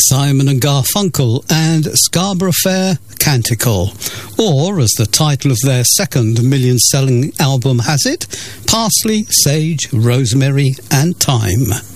Simon and Garfunkel and Scarborough Fair Canticle, or as the title of their second million-selling album has it, Parsley, Sage, Rosemary and Thyme.